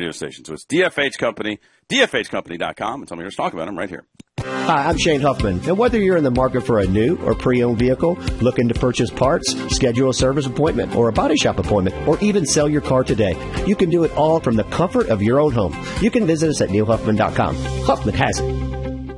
radio station. So it's DFH Company, DFHcompany.com, and tell me you're talking about them right here. Hi, I'm Shane Huffman, and whether you're in the market for a new or pre-owned vehicle, looking to purchase parts, schedule a service appointment or a body shop appointment, or even sell your car today, you can do it all from the comfort of your own home. You can visit us at neilhuffman.com. Huffman has it.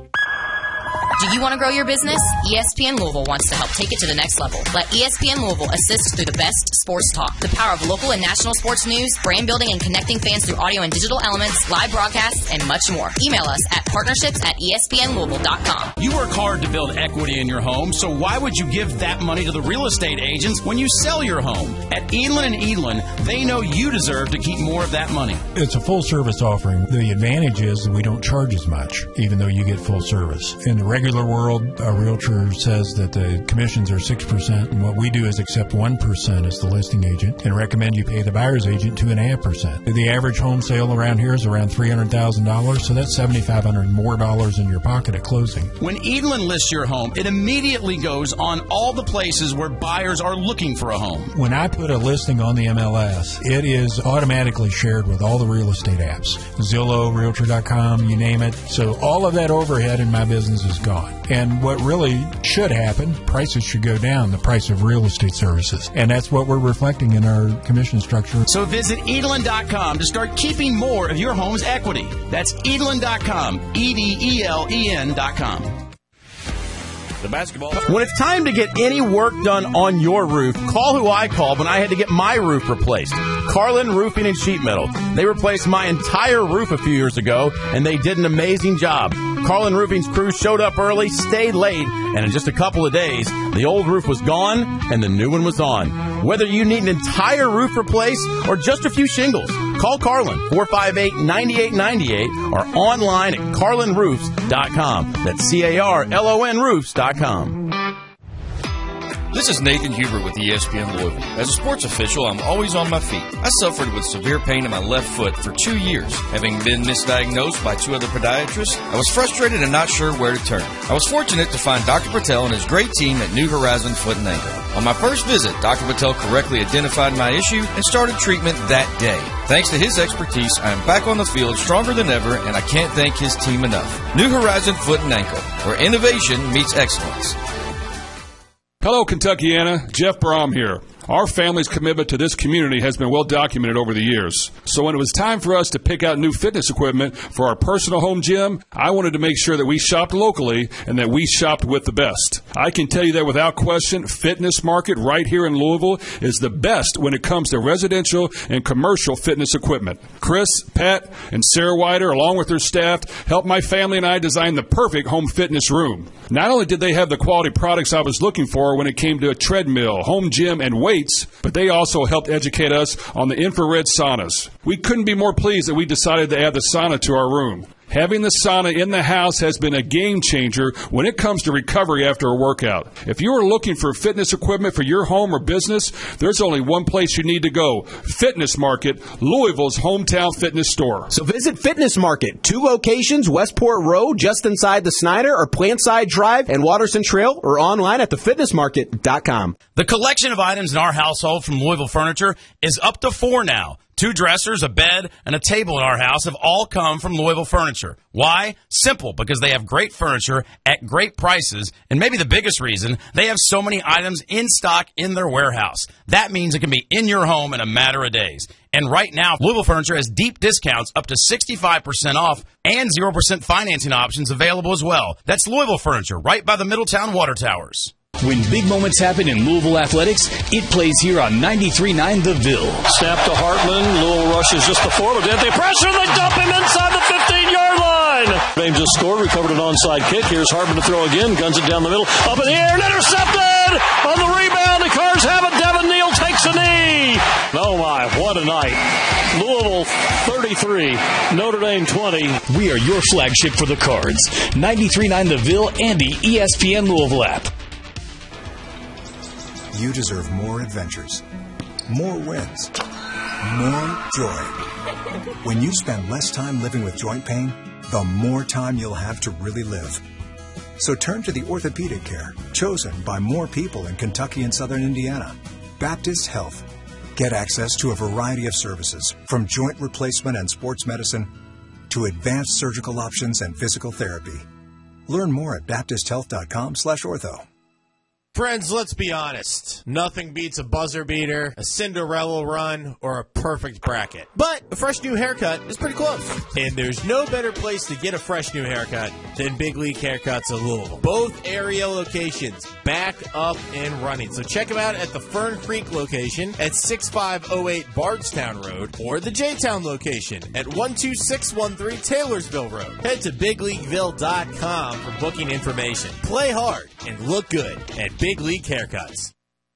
Do you want to grow your business? ESPN Louisville wants to help take it to the next level. Let ESPN Louisville assist through the best sports talk, the power of local and national sports news, brand building and connecting fans through audio and digital elements, live broadcasts, and much more. Email us at partnerships@espnlouisville.com. You work hard to build equity in your home, so why would you give that money to the real estate agents when you sell your home? At Edlin & Edlin, they know you deserve to keep more of that money. It's a full-service offering. The advantage is that we don't charge as much, even though you get full service. In the regular world, a realtor says that the commissions are 6%, and what we do is accept 1% as the listing agent and recommend you pay the buyer's agent 2.5%. The average home sale around here is around $300,000, so that's $7,500 more dollars in your pocket at closing. When Edlin lists your home, it immediately goes on all the places where buyers are looking for a home. When I put a listing on the MLS, it is automatically shared with all the real estate apps. Zillow, Realtor.com, you name it. So all of that overhead in my business is gone. And what really should happen, prices should go down, the price of real estate services. And that's what we're reflecting in our commission structure. So visit Edlin.com to start keeping more of your home's equity. That's Edlin.com, EDELEN.com. The basketball. When it's time to get any work done on your roof, call who I called when I had to get my roof replaced. Carlin Roofing and Sheet Metal. They replaced my entire roof a few years ago, and they did an amazing job. Carlin Roofing's crew showed up early, stayed late, and in just a couple of days, the old roof was gone and the new one was on. Whether you need an entire roof replaced or just a few shingles, call Carlin, 458-9898, or online at carlinroofs.com. That's CARLON roofs.com. This is Nathan Huber with ESPN Louisville. As a sports official, I'm always on my feet. I suffered with severe pain in my left foot for 2 years. Having been misdiagnosed by 2 other podiatrists, I was frustrated and not sure where to turn. I was fortunate to find Dr. Patel and his great team at New Horizon Foot and Ankle. On my first visit, Dr. Patel correctly identified my issue and started treatment that day. Thanks to his expertise, I am back on the field stronger than ever, and I can't thank his team enough. New Horizon Foot and Ankle, where innovation meets excellence. Hello, Kentuckiana. Jeff Brom here. Our family's commitment to this community has been well documented over the years. So when it was time for us to pick out new fitness equipment for our personal home gym, I wanted to make sure that we shopped locally and that we shopped with the best. I can tell you that without question, Fitness Market right here in Louisville is the best when it comes to residential and commercial fitness equipment. Chris, Pat, and Sarah Wider, along with their staff, helped my family and I design the perfect home fitness room. Not only did they have the quality products I was looking for when it came to a treadmill, home gym, and weights, but they also helped educate us on the infrared saunas. We couldn't be more pleased that we decided to add the sauna to our room. Having the sauna in the house has been a game changer when it comes to recovery after a workout. If you are looking for fitness equipment for your home or business, there's only one place you need to go. Fitness Market, Louisville's hometown fitness store. So visit Fitness Market, 2 locations, Westport Road, just inside the Snyder, or Plantside Drive and Watterson Trail, or online at thefitnessmarket.com. The collection of items in our household from Louisville Furniture is up to 4 now. 2 dressers, a bed, and a table in our house have all come from Louisville Furniture. Why? Simple, because they have great furniture at great prices, and maybe the biggest reason, they have so many items in stock in their warehouse. That means it can be in your home in a matter of days. And right now, Louisville Furniture has deep discounts up to 65% off and 0% financing options available as well. That's Louisville Furniture, right by the Middletown Water Towers. When big moments happen in Louisville athletics, it plays here on 93.9 The Ville. Snap to Hartman. Louisville rushes just the forward. They pressure. They dump him inside the 15-yard line. Bain just scored. Recovered an onside kick. Here's Hartman to throw again. Guns it down the middle. Up in the air and intercepted. On the rebound, the Cards have it. Devin Neal takes a knee. Oh, my. What a night. Louisville 33, Notre Dame 20. We are your flagship for the Cards. 93.9 The Ville and the ESPN Louisville app. You deserve more adventures, more wins, more joy. When you spend less time living with joint pain, the more time you'll have to really live. So turn to the orthopedic care chosen by more people in Kentucky and Southern Indiana. Baptist Health. Get access to a variety of services, from joint replacement and sports medicine to advanced surgical options and physical therapy. Learn more at baptisthealth.com/ortho. Friends, let's be honest. Nothing beats a buzzer beater, a Cinderella run, or a perfect bracket. But a fresh new haircut is pretty close. And there's no better place to get a fresh new haircut than Big League Haircuts of Louisville. Both area locations back up and running. So check them out at the Fern Creek location at 6508 Bardstown Road or the J-Town location at 12613 Taylorsville Road. Head to BigLeagueVille.com for booking information. Play hard and look good at Big League Haircuts.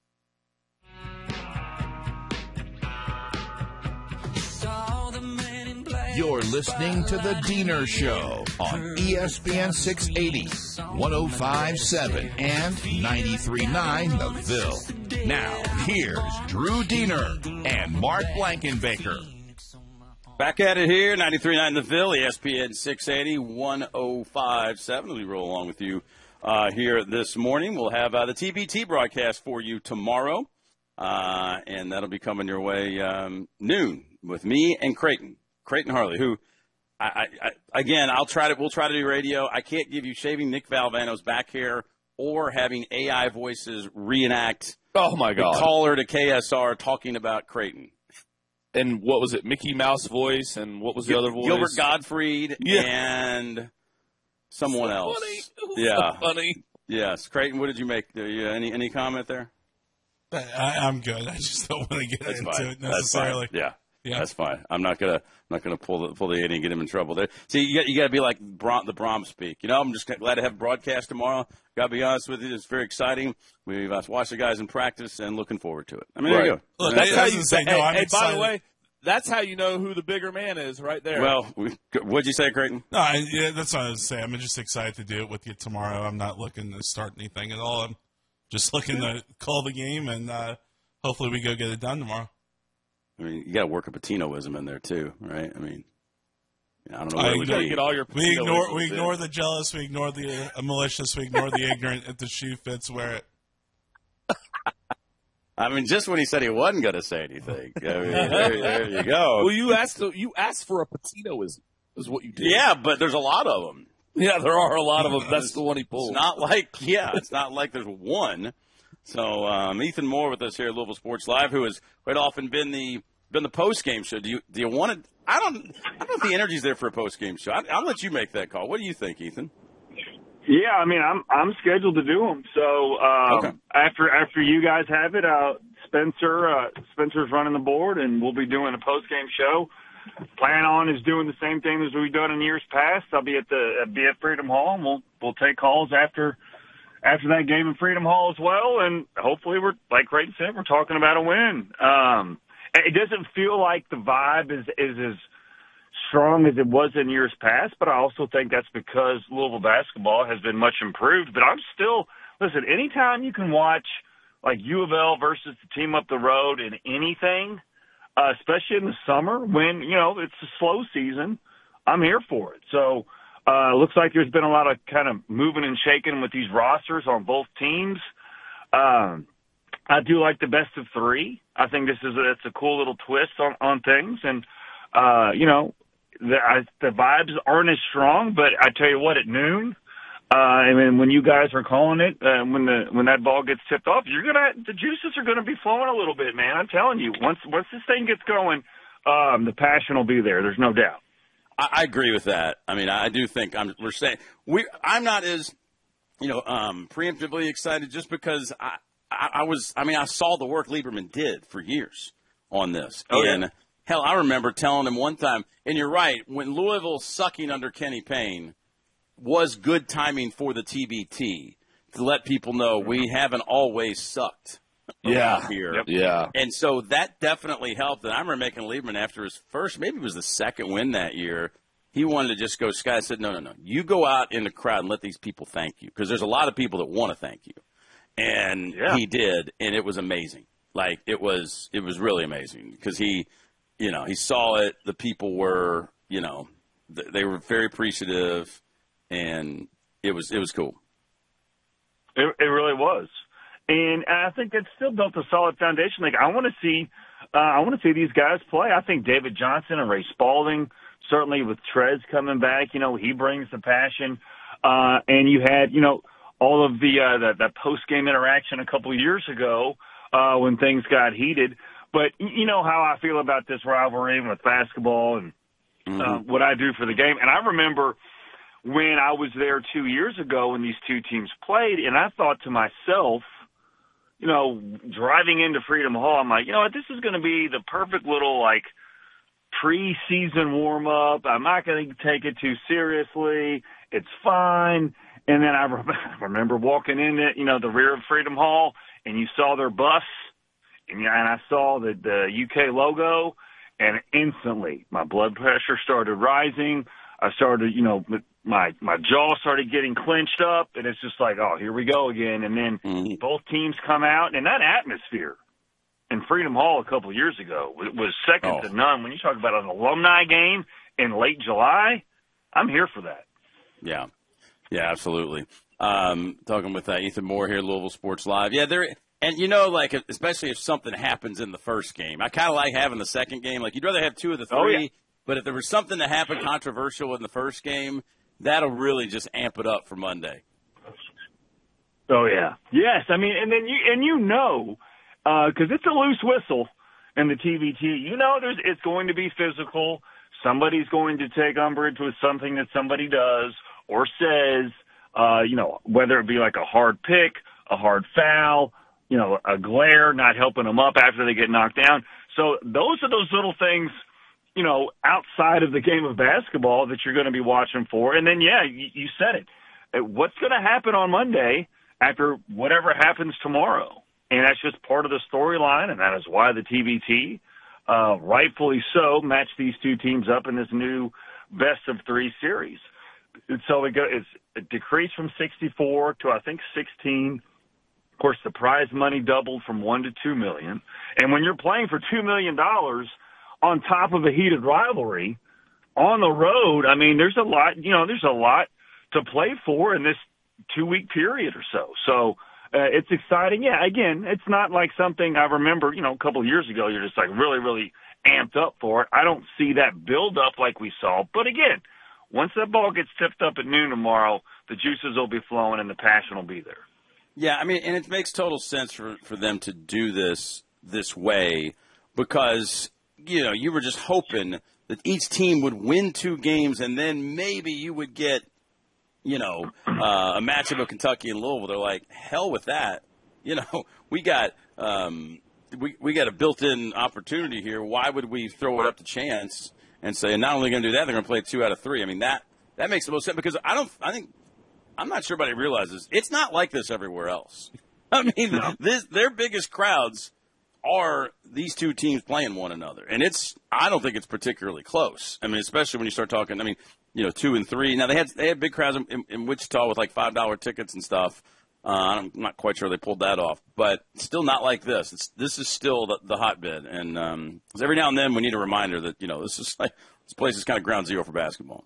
You're listening to The Diener Show on ESPN 680, 105.7, and 93.9 The Ville. Now, here's Drew Diener and Mark Blankenbaker. Back at it here, 93.9 The Ville, ESPN 680, 105.7. We roll along with you here this morning. We'll have the TBT broadcast for you tomorrow, and that'll be coming your way noon with me and Creighton Harley, who, we'll try to do radio. I can't give you shaving Nick Valvano's back hair or having AI voices reenact oh my God, the caller to KSR talking about Creighton. And what was it, Mickey Mouse voice, and what was the other voice? Gilbert Gottfried and someone else. Funny. Yeah. Funny. Yes. Creighton, what did you make? Any comment there? I'm good. I just don't want to get into it necessarily. Yeah. That's fine. I'm not gonna pull the 80 and get him in trouble there. See, you got to be like the Brahms speak. I'm just glad to have a broadcast tomorrow. Got to be honest with you, it's very exciting. We've watched the guys in practice and looking forward to it. I mean, there you go. Look, that's how you say. Hey, by the way, that's how you know who the bigger man is, right there. Well, what'd you say, Creighton? No, that's what I was saying. I'm just excited to do it with you tomorrow. I'm not looking to start anything at all. I'm just looking to call the game, and hopefully we go get it done tomorrow. I mean, you got to work a Patinoism in there too, right? I mean, I don't know where we got to get all your. We ignore the jealous, we ignore the malicious, we ignore the ignorant. If the shoe fits, wear it. I mean, just when he said he wasn't going to say anything, I mean, there you go. Well, you asked for a Patinoism, is what you did. Yeah, but there's a lot of them. Yeah, there are a lot of them. That's the one he pulled. It's not like there's one. So Ethan Moore with us here at Louisville Sports Live, who has quite often been the post game show. Do you want to? I don't know if the energy's there for a post game show. I'll let you make that call. What do you think, Ethan? Yeah, I mean, I'm scheduled to do them. So okay. After you guys have it, Spencer's running the board, and we'll be doing a post game show. Plan on is doing the same thing as we've done in years past. I'll be at Freedom Hall, and we'll take calls after that game in Freedom Hall as well, and hopefully we're, like Creighton said, we're talking about a win. It doesn't feel like the vibe is as strong as it was in years past, but I also think that's because Louisville basketball has been much improved. But I'm still, listen, anytime you can watch like U of L versus the team up the road in anything, especially in the summer when, it's a slow season, I'm here for it. So, looks like there's been a lot of kind of moving and shaking with these rosters on both teams. I do like the best of three. I think it's a cool little twist on things. And, the vibes aren't as strong, but I tell you what, at noon, and then when you guys are calling it, when that ball gets tipped off, the juices are going to be flowing a little bit, man. I'm telling you, once this thing gets going, the passion will be there. There's no doubt. I agree with that. I mean, I do think I'm not as, preemptively excited just because I saw the work Lieberman did for years on this. Oh, and yeah. hell, I remember telling him one time, and you're right, when Louisville sucking under Kenny Payne was good timing for the TBT to let people know we haven't always sucked. Here. Yep. Yeah. And so that definitely helped. And I remember making Lieberman after his first, maybe it was the second win that year, he wanted to just go sky. I said, no. You go out in the crowd and let these people thank you. Because there's a lot of people that want to thank you. And he did, and it was amazing. Like, it was really amazing. Because he saw it. The people were, they were very appreciative. And it was cool. It really was. And I think it still built a solid foundation. Like, I want to see I want to see these guys play. I think David Johnson and Ray Spalding, certainly with Trez coming back, he brings the passion. And you had, all of the post-game interaction a couple of years ago when things got heated. But you know how I feel about this rivalry with basketball and what I do for the game. And I remember when I was there 2 years ago when these two teams played, and I thought to myself, driving into Freedom Hall, I'm like, this is going to be the perfect little, preseason warm-up. I'm not going to take it too seriously. It's fine. And then I remember walking in the rear of Freedom Hall, and you saw their bus, and I saw the UK logo, and instantly my blood pressure started rising. I started, my jaw started getting clenched up, and it's just like, oh, here we go again. And then both teams come out, and that atmosphere in Freedom Hall a couple of years ago was second to none. When you talk about an alumni game in late July, I'm here for that. Yeah. Yeah, absolutely. Talking with Ethan Moore here, Louisville Sports Live. Yeah, and especially if something happens in the first game. I kind of like having the second game. Like, you'd rather have two of the three, but if there was something that happened controversial in the first game, that'll really just amp it up for Monday. Oh, yeah. Yes, I mean, and then because it's a loose whistle in the TVT, it's going to be physical. Somebody's going to take umbrage with something that somebody does or says, whether it be like a hard pick, a hard foul, a glare, not helping them up after they get knocked down. So those are those little things, outside of the game of basketball that you're going to be watching for. And then, you said it. What's going to happen on Monday after whatever happens tomorrow? And that's just part of the storyline, and that is why the TVT, rightfully so, matched these two teams up in this new best-of-3 series. So it's decreased from 64 to, I think, 16. Of course, the prize money doubled from $1 to $2 million. And when you're playing for $2 million on top of a heated rivalry on the road, I mean, there's a lot to play for in this 2-week period or so. So it's exciting. Yeah, again, it's not like something I remember, a couple of years ago, you're just like really, really amped up for it. I don't see that build up like we saw. But again, once that ball gets tipped up at noon tomorrow, the juices will be flowing and the passion will be there. Yeah, I mean, and it makes total sense for them to do this way because, you were just hoping that each team would win 2 games and then maybe you would get, a matchup of Kentucky and Louisville. They're like, hell with that. We got we got a built-in opportunity here. Why would we throw it up to chance and say, not only going to do that, they're going to play 2 out of 3. I mean, that makes the most sense because I'm not sure everybody realizes it's not like this everywhere else. I mean, their biggest crowds are these two teams playing one another, and I don't think it's particularly close. I mean, especially when you start talking. I mean, 2 and 3. Now they had big crowds in Wichita with like $5 tickets and stuff. I'm not quite sure they pulled that off, but still not like this. This is still the hotbed, and every now and then we need a reminder that this place is kind of ground zero for basketball.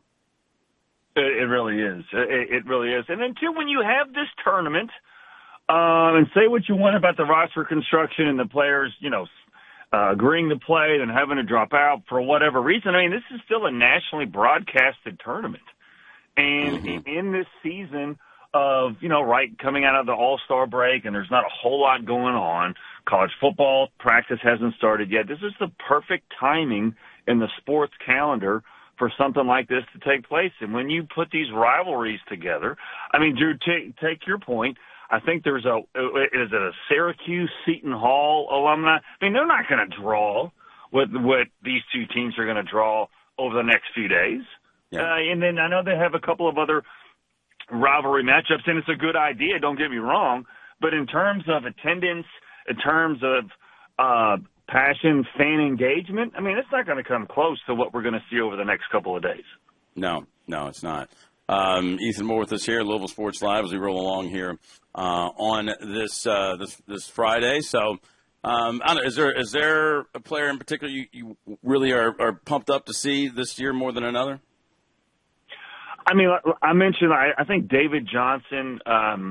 It really is. It really is. And then, too, when you have this tournament, and say what you want about the roster construction and the players, agreeing to play and having to drop out for whatever reason, I mean, this is still a nationally broadcasted tournament. And in this season of, coming out of the All-Star break, and there's not a whole lot going on, college football practice hasn't started yet. This is the perfect timing in the sports calendar for something like this to take place. And when you put these rivalries together, I mean, Drew, take your point. I think is it a Syracuse Seton Hall alumni? I mean, they're not going to draw what these two teams are going to draw over the next few days. Yeah. And then I know they have a couple of other rivalry matchups, and it's a good idea, don't get me wrong. But in terms of attendance, in terms of passion, fan engagement, I mean, it's not going to come close to what we're going to see over the next couple of days. No, it's not. Ethan Moore with us here, Louisville Sports Live, as we roll along here on this Friday. So, I don't know, is there a player in particular you really are pumped up to see this year more than another? I mean, I mentioned I think David Johnson.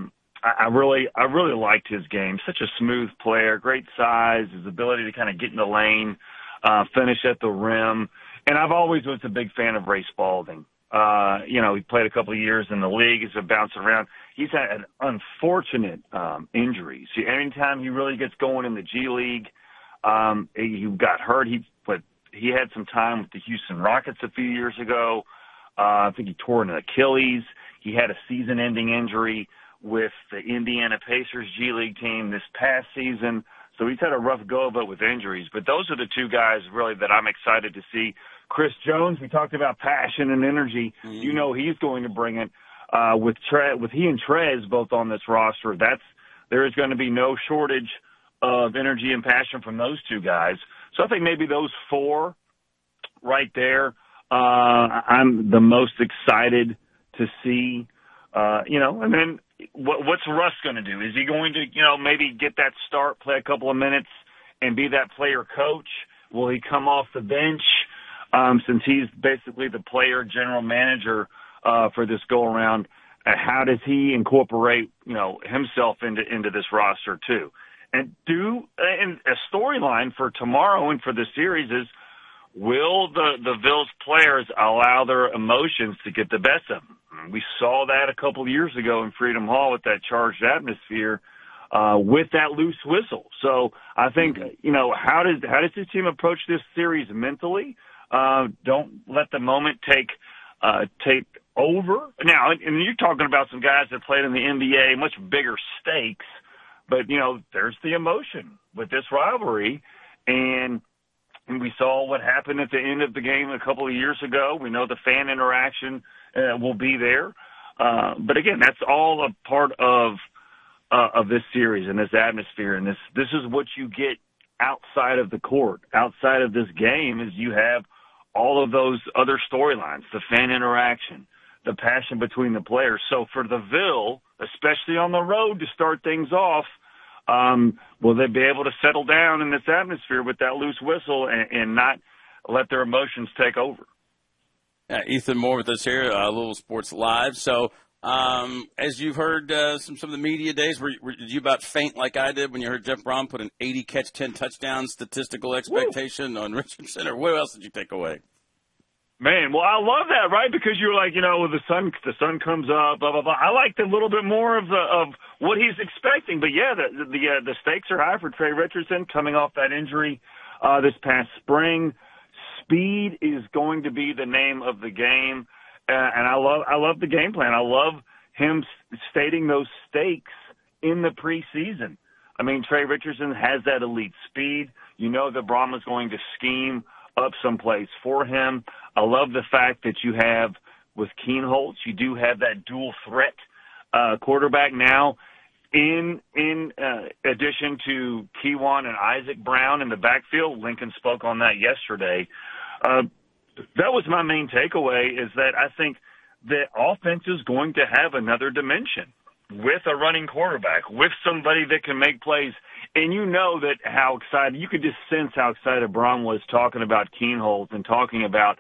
I really liked his game. Such a smooth player, great size, his ability to kind of get in the lane, finish at the rim. And I've always was a big fan of Ray Spalding. He played a couple of years in the league. He's been bouncing around. He's had unfortunate injuries. Anytime he really gets going in the G League, he got hurt. He had some time with the Houston Rockets a few years ago. I think he tore an Achilles. He had a season-ending injury with the Indiana Pacers G League team this past season. So he's had a rough go of it with injuries. But those are the two guys really that I'm excited to see. Chris Jones, we talked about passion and energy. Mm-hmm. You know he's going to bring it. With he and Trez both on this roster, there is going to be no shortage of energy and passion from those two guys. So I think maybe those four right there, I'm the most excited to see. And then what's Russ going to do? Is he going to, maybe get that start, play a couple of minutes, and be that player coach? Will he come off the bench since he's basically the player general manager for this go-around? How does he incorporate, himself into this roster too? And a storyline for tomorrow and for the series is, will the Bills players allow their emotions to get the best of them? We saw that a couple of years ago in Freedom Hall with that charged atmosphere, with that loose whistle. So I think, how does this team approach this series mentally? Don't let the moment take over. Now, and you're talking about some guys that played in the NBA, much bigger stakes, but there's the emotion with this rivalry, and we saw what happened at the end of the game a couple of years ago. We know the fan interaction will be there. But again, that's all a part of this series and this atmosphere. And this is what you get outside of the court, outside of this game, is you have all of those other storylines, the fan interaction, the passion between the players. So for the Ville, especially on the road to start things off, will they be able to settle down in this atmosphere with that loose whistle and not let their emotions take over? Yeah, Ethan Moore with us here, Louisville Sports Live. So, as you've heard some of the media days, did you about faint like I did when you heard Jeff Brom put an 80-catch, 10-touchdown statistical expectation on Richardson, or what else did you take away? Man, well, I love that, right? Because you're like, the sun comes up, blah blah blah. I liked a little bit more of what he's expecting, but yeah, the stakes are high for Trey Richardson coming off that injury this past spring. Speed is going to be the name of the game, and I love the game plan. I love him stating those stakes in the preseason. I mean, Trey Richardson has that elite speed. You know that Brom is going to scheme up someplace for him. I love the fact that you have with Keenholz, you do have that dual threat quarterback now. In addition to Kewan and Isaac Brown in the backfield, Lincoln spoke on that yesterday. That was my main takeaway, is that I think the offense is going to have another dimension with a running quarterback, with somebody that can make plays. And you know that how excited, you could just sense how excited Brom was talking about Keenholz and talking about,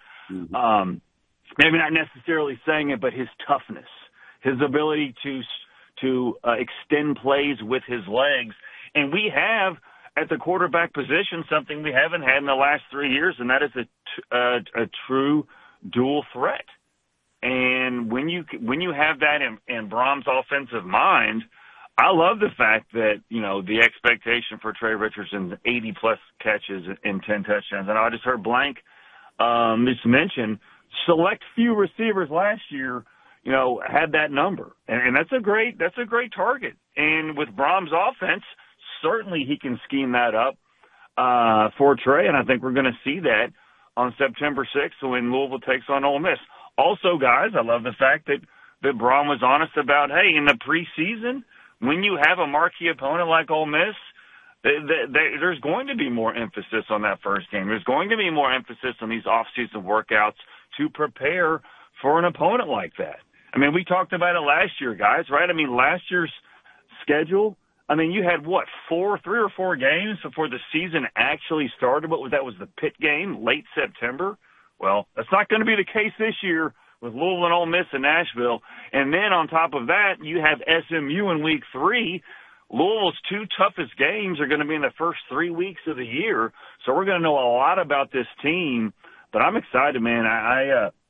maybe not necessarily saying it, but his toughness, his ability to extend plays with his legs. And we have at the quarterback position something we haven't had in the last 3 years, and that is a true dual threat. And when you have that in Brom's offensive mind, I love the fact that, the expectation for Trey Richardson, 80-plus catches and 10 touchdowns. And I just heard Blank just mention select few receivers last year, had that number. And that's a great target. And with Brom's offense, certainly he can scheme that up for Trey, and I think we're going to see that on September 6th when Louisville takes on Ole Miss. Also, guys, I love the fact that Brom was honest about, hey, in the preseason, when you have a marquee opponent like Ole Miss, there's going to be more emphasis on that first game. There's going to be more emphasis on these off-season workouts to prepare for an opponent like that. I mean, we talked about it last year, guys, right? I mean, last year's schedule, you had, 3 or 4 games before the season actually started. That was the Pitt game, late September. Well, that's not going to be the case this year with Louisville and Ole Miss in Nashville. And then on top of that, you have SMU in week 3. Louisville's 2 toughest games are going to be in the first 3 weeks of the year. So we're going to know a lot about this team. But I'm excited, man.